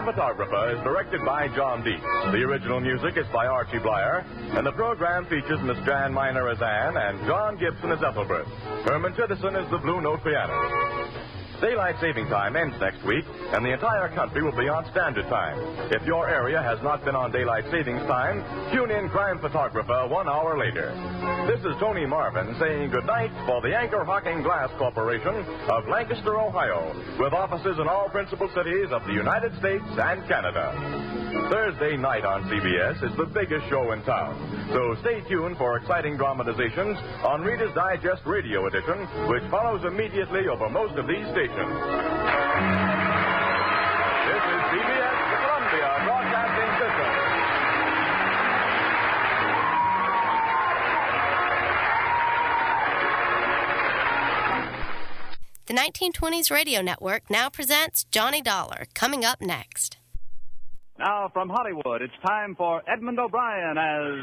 Photographer is directed by John Deep. The original music is by Archie Blyer, and the program features Miss Jan Miner as Anne and John Gibson as Ethelbert. Herman Chittison is the Blue Note pianist. Daylight saving time ends next week, and the entire country will be on standard time. If your area has not been on daylight savings time, tune in Crime Photographer 1 hour later. This is Tony Marvin saying goodnight for the Anchor Hocking Glass Corporation of Lancaster, Ohio, with offices in all principal cities of the United States and Canada. Thursday night on CBS is the biggest show in town, so stay tuned for exciting dramatizations on Reader's Digest Radio Edition, which follows immediately over most of these stations. This is CBS, the Columbia Broadcasting System. The 1920s Radio Network now presents Johnny Dollar, coming up next. Now, from Hollywood, it's time for Edmund O'Brien as...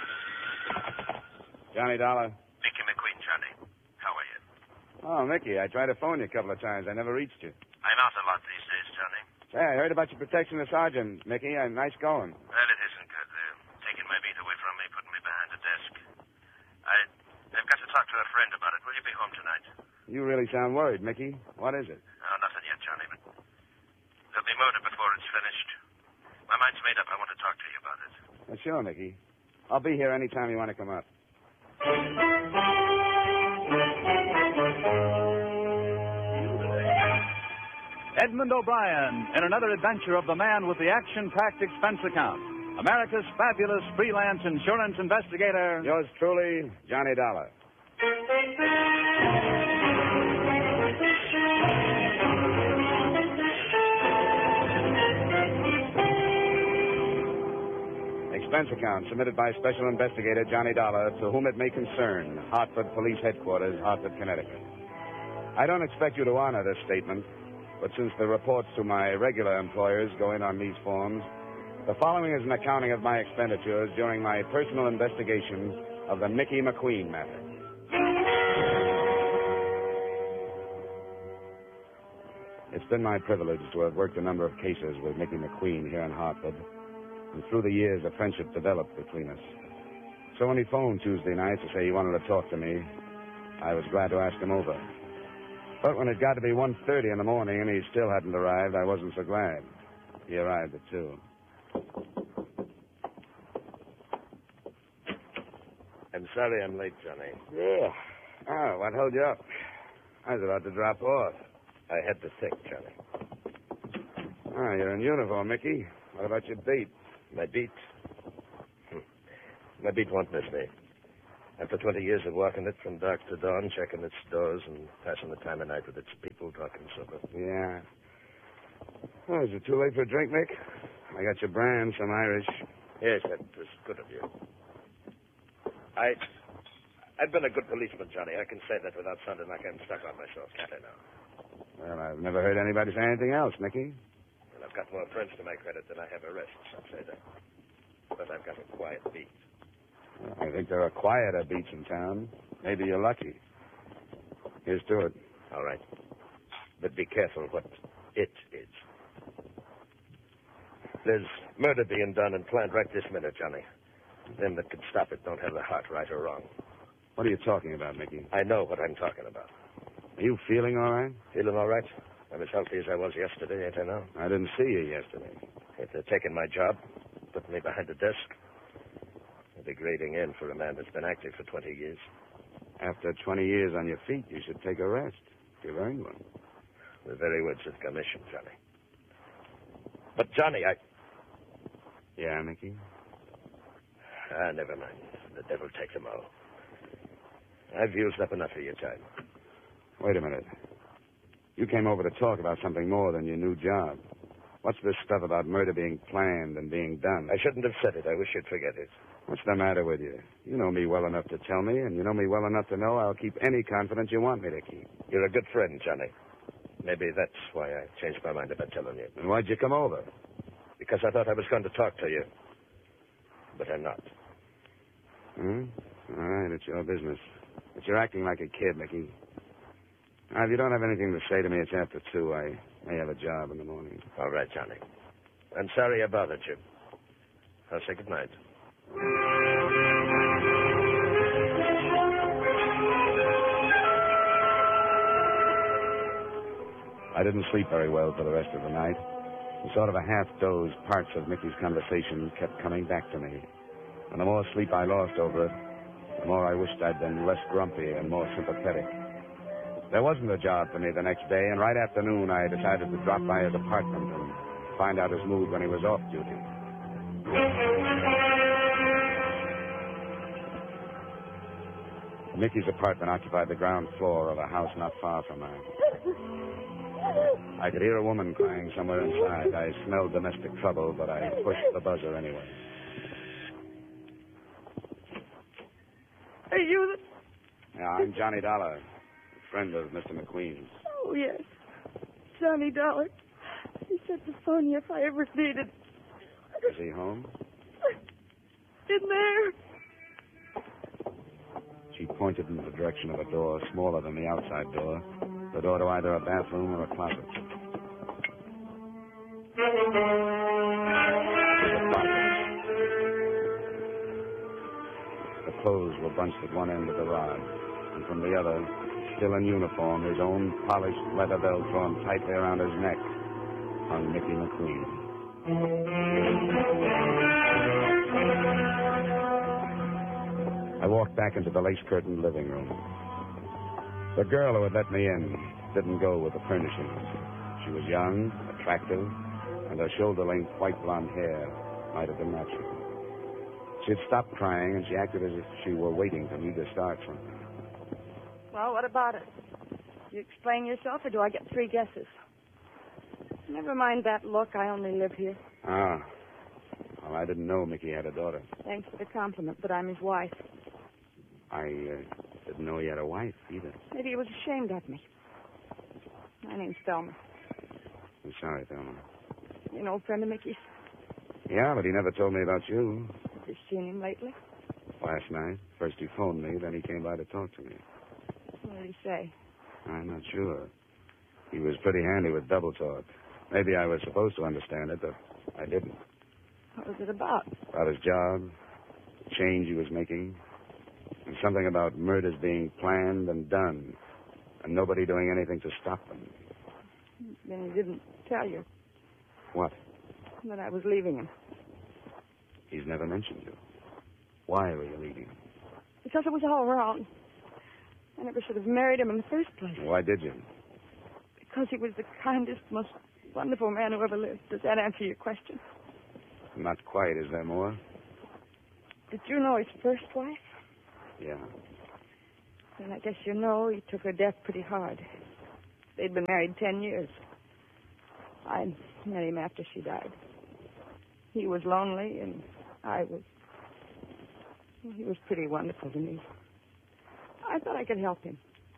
Johnny Dollar. Mickey McQueen, Johnny. How are you? Oh, Mickey, I tried to phone you a couple of times. I never reached you. I'm out a lot these days, Johnny. Say, I heard about your protection of Sergeant, Mickey. Nice going. Well, it isn't good. Taking my beat away from me, putting me behind a desk. I've got to talk to a friend about it. Will you be home tonight? You really sound worried, Mickey. What is it? Oh, nothing yet, Johnny, but there'll be murder before it's finished. My mind's made up. I want to talk to you about it. Well, sure, Mickey. I'll be here any time you want to come up. Edmund O'Brien in another adventure of the man with the action-packed expense account. America's fabulous freelance insurance investigator. Yours truly, Johnny Dollar. Expense account submitted by Special Investigator Johnny Dollar, to whom it may concern, Hartford Police Headquarters, Hartford, Connecticut. I don't expect you to honor this statement, but since the reports to my regular employers go in on these forms, the following is an accounting of my expenditures during my personal investigation of the Mickey McQueen matter. It's been my privilege to have worked a number of cases with Mickey McQueen here in Hartford, and through the years a friendship developed between us. So when he phoned Tuesday night to say he wanted to talk to me, I was glad to ask him over. But when it got to be 1:30 in the morning and he still hadn't arrived, I wasn't so glad. He arrived at 2. I'm sorry I'm late, Johnny. Yeah. Oh, what held you up? I was about to drop off. I had to think, Johnny. Oh, you're in uniform, Mickey. What about your beat? My beat? My beat won't miss me. After 20 years of walking it from dark to dawn, checking its doors and passing the time of night with its people, talking sober. Yeah. Oh, is it too late for a drink, Mick? I got your brand, some Irish. Yes, that was good of you. I've been a good policeman, Johnny. I can say that without sounding like I'm stuck on myself, can't I now? Well, I've never heard anybody say anything else, Mickey. Well, I've got more friends to my credit than I have arrests, I'll say that. But I've got a quiet beat. Well, I think there are quieter beats in town. Maybe you're lucky. Here's to it. All right. But be careful what it is. There's murder being done and planned right this minute, Johnny. Them that could stop it don't have the heart, right or wrong. What are you talking about, Mickey? I know what I'm talking about. Are you feeling all right? Feeling all right? I'm as healthy as I was yesterday, ain't I now? I didn't see you yesterday. If they're taking my job, putting me behind a desk, a degrading end for a man that's been active for 20 years. After 20 years on your feet, you should take a rest. You've earned one. The very words of commission, Johnny. But, Johnny, Yeah, Mickey? Never mind. The devil take them all. I've used up enough of your time. Wait a minute. You came over to talk about something more than your new job. What's this stuff about murder being planned and being done? I shouldn't have said it. I wish you'd forget it. What's the matter with you? You know me well enough to tell me, and you know me well enough to know I'll keep any confidence you want me to keep. You're a good friend, Johnny. Maybe that's why I changed my mind about telling you. And why'd you come over? Because I thought I was going to talk to you. But I'm not. Hmm? All right, it's your business. But you're acting like a kid, Mickey. Now, if you don't have anything to say to me, it's after 2. I may have a job in the morning. All right, Johnny. I'm sorry I bothered you. I'll say good night. I didn't sleep very well for the rest of the night. And sort of a half-dozed parts of Mickey's conversation kept coming back to me. And the more sleep I lost over it, the more I wished I'd been less grumpy and more sympathetic. There wasn't a job for me the next day, and right after noon I decided to drop by his apartment and find out his mood when he was off duty. Mickey's apartment occupied the ground floor of a house not far from mine. I could hear a woman crying somewhere inside. I smelled domestic trouble, but I pushed the buzzer anyway. Are you Yeah, I'm Johnny Dollar, friend of Mr. McQueen's. Oh, yes. Johnny Dollar. He said to phone you if I ever needed. Is he home? In there. She pointed in the direction of a door smaller than the outside door, the door to either a bathroom or a closet. It was a closet. The clothes were bunched at one end of the rod, and from the other, still in uniform, his own polished leather belt drawn tightly around his neck, hung Mickey McQueen. I walked back into the lace-curtained living room. The girl who had let me in didn't go with the furnishings. She was young, attractive, and her shoulder-length white blonde hair might have been natural. She had stopped crying, and she acted as if she were waiting for me to start something. Well, what about it? You explain yourself, or do I get three guesses? Never mind that look. I only live here. Ah. Well, I didn't know Mickey had a daughter. Thanks for the compliment, but I'm his wife. I didn't know he had a wife, either. Maybe he was ashamed of me. My name's Thelma. I'm sorry, Thelma. You an old friend of Mickey's? Yeah, but he never told me about you. Have you seen him lately? Last night. First he phoned me, then he came by to talk to me. What did he say? I'm not sure. He was pretty handy with double talk. Maybe I was supposed to understand it, but I didn't. What was it about? About his job, the change he was making, and something about murders being planned and done, and nobody doing anything to stop them. Then he didn't tell you What? that I was leaving him. He's never mentioned you. Why were you leaving him? Because it was all wrong. I never should have married him in the first place. Why did you? Because he was the kindest, most wonderful man who ever lived. Does that answer your question? Not quite. Is there more? Did you know his first wife? Yeah. Then I guess you know he took her death pretty hard. They'd been married 10 years. I met him after she died. He was lonely, and I was... Well, he was pretty wonderful to me. I thought I could help him.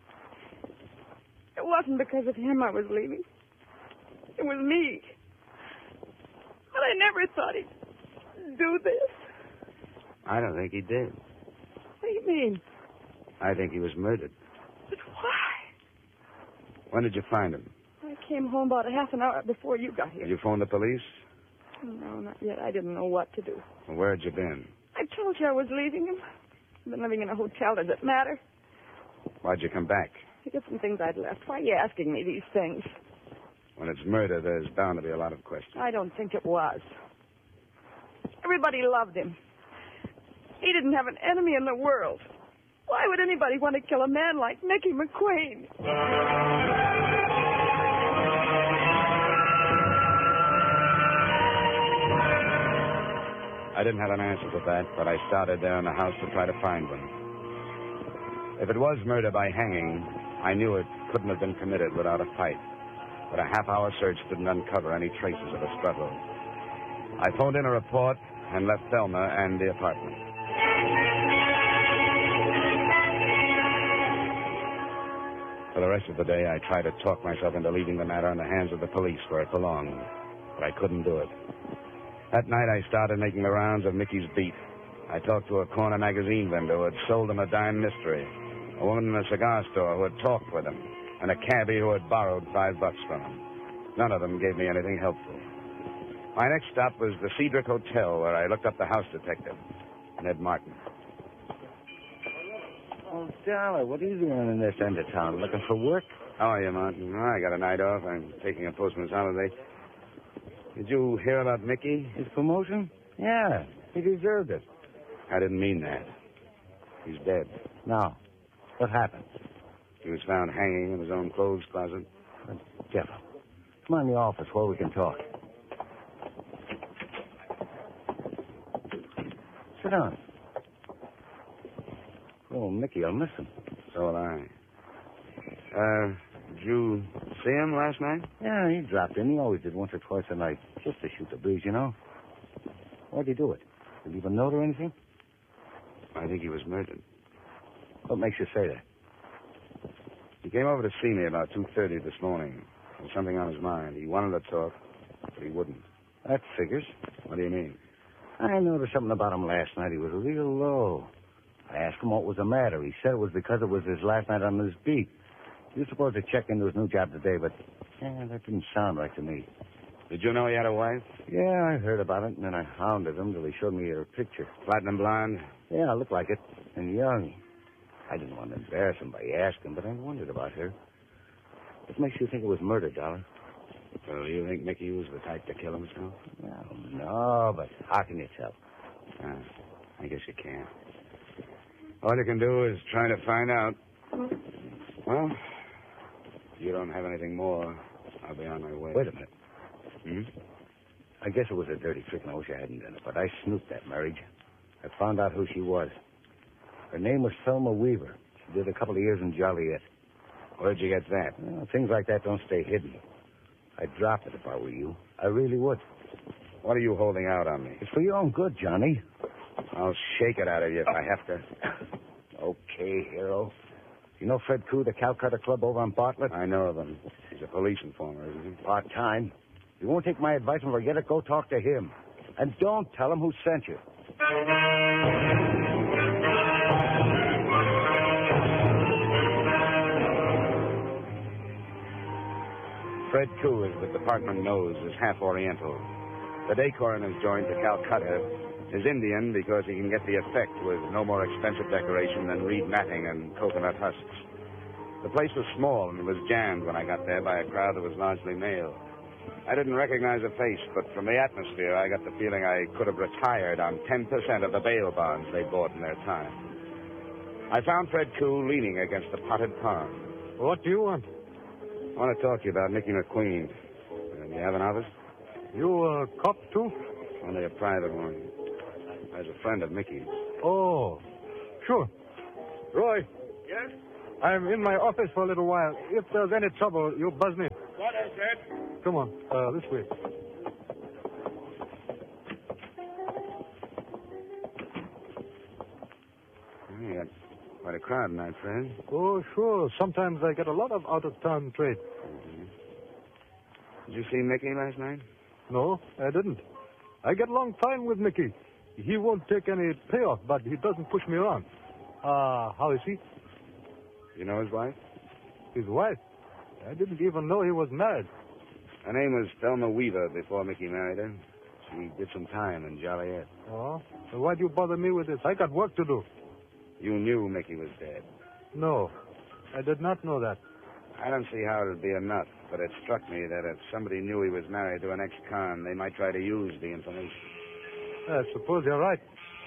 It wasn't because of him I was leaving. It was me. But I never thought he'd do this. I don't think he did. What do you mean? I think he was murdered. But why? When did you find him? I came home about a half an hour before you got here. Did you phone the police? No, not yet. I didn't know what to do. Well, where had you been? I told you I was leaving him. I've been living in a hotel. Does it matter? Why'd you come back? To get some things I'd left. Why are you asking me these things? When it's murder, there's bound to be a lot of questions. I don't think it was. Everybody loved him. He didn't have an enemy in the world. Why would anybody want to kill a man like Mickey McQueen? I didn't have an answer to that, but I started there in the house to try to find one. If it was murder by hanging, I knew it couldn't have been committed without a fight. But a half-hour search didn't uncover any traces of a struggle. I phoned in a report and left Thelma and the apartment. For the rest of the day, I tried to talk myself into leaving the matter in the hands of the police where it belonged, but I couldn't do it. That night, I started making the rounds of Mickey's beat. I talked to a corner magazine vendor who had sold him a dime mystery, a woman in a cigar store who had talked with him, and a cabbie who had borrowed $5 from him. None of them gave me anything helpful. My next stop was the Cedric Hotel, where I looked up the house detective, Ned Martin. Oh, Dollar, what are you doing in this end of town? Looking for work? How are you, Martin? Oh, I got a night off. I'm taking a postman's holiday. Did you hear about Mickey? His promotion? Yeah, he deserved it. I didn't mean that. He's dead. No. What happened? He was found hanging in his own clothes closet. Jeff, come on in the office where we can talk. Sit down. Oh, Mickey, I'll miss him. So will I. Did you see him last night? Yeah, he dropped in. He always did once or twice a night, just to shoot the breeze, you know. Why'd he do it? Did he leave a note or anything? I think he was murdered. What makes you say that? He came over to see me about 2:30 this morning. There was something on his mind. He wanted to talk, but he wouldn't. That figures. What do you mean? I noticed something about him last night. He was real low. I asked him what was the matter. He said it was because it was his last night on his beat. He was supposed to check into his new job today, but that didn't sound right to me. Did you know he had a wife? Yeah, I heard about it, and then I hounded him till he showed me her picture. Platinum blonde? Yeah, looked like it. And young. I didn't want to embarrass him by asking, but I wondered about her. What makes you think it was murder, Dollar? Well, you think Mickey was the type to kill himself? Well, no, but how can you tell? I guess you can't. All you can do is try to find out. Well, if you don't have anything more, I'll be on my way. Wait a minute. Hmm? I guess it was a dirty trick, and I wish I hadn't done it, but I snooped that marriage. I found out who she was. Her name was Thelma Weaver. She did a couple of years in Joliet. Where'd you get that? Well, things like that don't stay hidden. I'd drop it if I were you. I really would. What are you holding out on me? It's for your own good, Johnny. I'll shake it out of you if I have to. Okay, hero. You know Fred Koo, the Calcutta Club over on Bartlett? I know of him. He's a police informer, isn't he? Part-time. If you won't take my advice and forget it, go talk to him. And don't tell him who sent you. Fred Koo, as the department knows, is half Oriental. The day coroner's joined to Calcutta is Indian because he can get the effect with no more expensive decoration than reed matting and coconut husks. The place was small and was jammed when I got there by a crowd that was largely male. I didn't recognize a face, but from the atmosphere, I got the feeling I could have retired on 10% of the bail bonds they bought in their time. I found Fred Koo leaning against the potted pond. What do you want? I want to talk to you about Mickey McQueen. You have an office? You a cop, too? Only a private one. I was a friend of Mickey's. Oh, sure. Roy. Yes? I'm in my office for a little while. If there's any trouble, you buzz me. What is it? Come on, this way. You got quite a crowd tonight, Fred. Oh, sure. Sometimes I get a lot of out-of-town trade. Mm-hmm. Did you see Mickey last night? No, I didn't. I get along fine with Mickey. He won't take any payoff, but he doesn't push me around. How is he? You know his wife? His wife? I didn't even know he was married. Her name was Thelma Weaver before Mickey married her. She did some time in Joliet. Oh? So why'd you bother me with this? I got work to do. You knew Mickey was dead. No, I did not know that. I don't see how it'd be enough, but it struck me that if somebody knew he was married to an ex-con, they might try to use the information. I suppose you're right.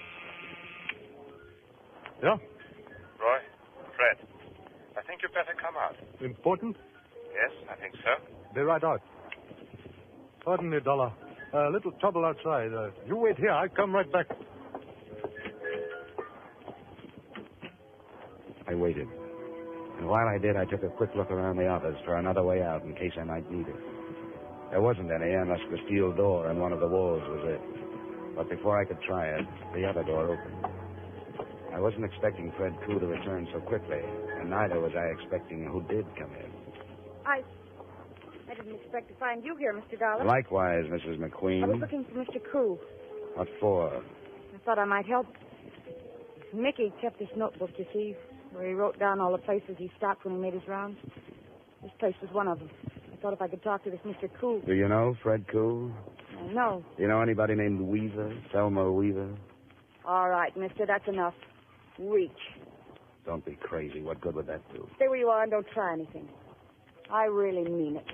Yeah? Roy? Fred? I think you better come out. Important? Yes, I think so. Be right out. Pardon me, Dollar. A little trouble outside. You wait here. I'll come right back. I waited. And while I did, I took a quick look around the office for another way out in case I might need it. There wasn't any unless the steel door in one of the walls was it. But before I could try it, the other door opened. I wasn't expecting Fred Koo to return so quickly, and neither was I expecting who did come in. I didn't expect to find you here, Mr. Dollar. Likewise, Mrs. McQueen. I was looking for Mr. Koo. What for? I thought I might help. Mickey kept this notebook, you see, where he wrote down all the places he stopped when he made his rounds. This place was one of them. I thought if I could talk to this Mr. Koo. Do you know Fred Koo? No. Do you know anybody named Weaver? Selma Weaver? All right, mister, that's enough. Reach. Don't be crazy. What good would that do? Stay where you are and don't try anything. I really mean it.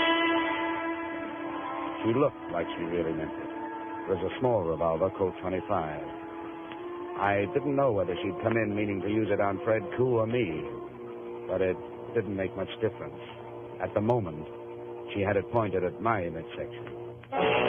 She looked like she really meant it. It was a small revolver, Colt 25. I didn't know whether she'd come in meaning to use it on Fred Koo or me, but it didn't make much difference. At the moment, she had it pointed at my midsection.